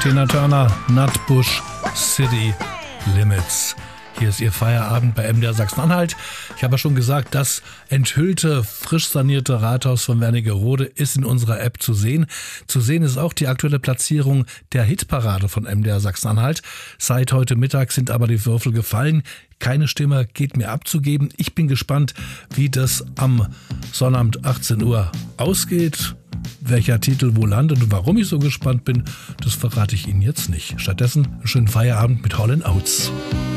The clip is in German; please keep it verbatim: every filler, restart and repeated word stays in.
Tina Turner, Nutbush, City Limits. Hier ist Ihr Feierabend bei M D R Sachsen-Anhalt. Ich habe ja schon gesagt, das enthüllte, frisch sanierte Rathaus von Wernigerode ist in unserer App zu sehen. Zu sehen ist auch die aktuelle Platzierung der Hitparade von M D R Sachsen-Anhalt. Seit heute Mittag sind aber die Würfel gefallen. Keine Stimme geht mir abzugeben. Ich bin gespannt, wie das am Sonnabend achtzehn Uhr ausgeht. Welcher Titel wo landet und warum ich so gespannt bin, das verrate ich Ihnen jetzt nicht. Stattdessen einen schönen Feierabend mit Hall and Oates.